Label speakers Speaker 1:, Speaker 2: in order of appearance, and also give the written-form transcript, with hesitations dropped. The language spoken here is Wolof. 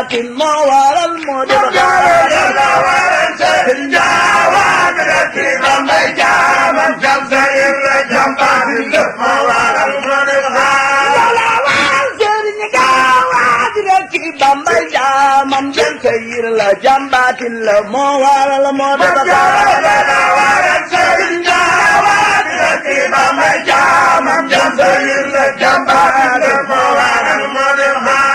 Speaker 1: jàmbaatin moo waral moo di bakaar sëriñ gaawaan rek Bambay jaamam jam sayir la jàmbaatin moo waral moo di bakaar sëriñ gaawaan rek Bambay jaamam jam sayir la jàmbaatin la moo waral moo di bakaar